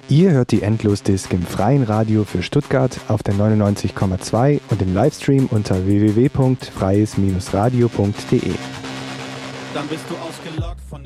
Ihr hört die Endlosdisk im freien Radio für Stuttgart auf der 99,2 und im Livestream unter www.freies-radio.de. Dann bist du ausgelockt von